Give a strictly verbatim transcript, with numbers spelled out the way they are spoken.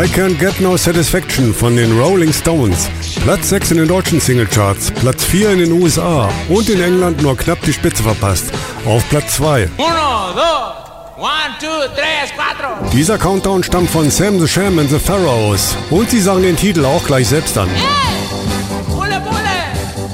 I Can't Get No Satisfaction von den Rolling Stones. Platz sechs in den deutschen Singlecharts, Platz vier in den U S A und in England nur knapp die Spitze verpasst. Auf Platz zwei. Uno, dos, one, two, tres, cuatro. Dieser Countdown stammt von Sam the Sham and the Pharaohs und sie sagen den Titel auch gleich selbst an. Hey!